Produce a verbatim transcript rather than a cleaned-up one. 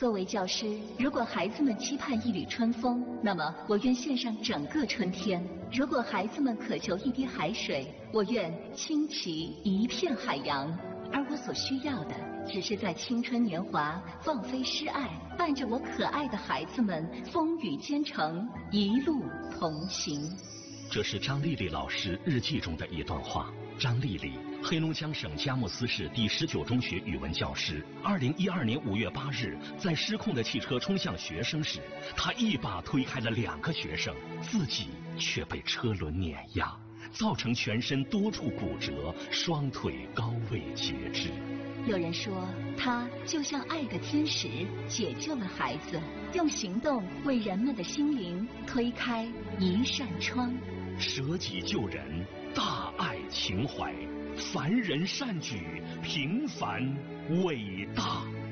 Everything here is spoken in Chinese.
作为教师，如果孩子们期盼一缕春风，那么我愿献上整个春天；如果孩子们渴求一滴海水，我愿倾其一片海洋。而我所需要的，只是在青春年华放飞诗爱，伴着我可爱的孩子们风雨兼程，一路同行。 这是张丽丽老师日记中的一段话。张丽丽，黑龙江省佳木斯市第十九中学语文教师。二零一二年五月八日，在失控的汽车冲向学生时，她一把推开了两个学生，自己却被车轮碾压，造成全身多处骨折，双腿高位截肢。 有人说，她就像爱的天使，解救了孩子，用行动为人们的心灵推开一扇窗。 舍己救人，大爱情怀，凡人善举，平凡伟大。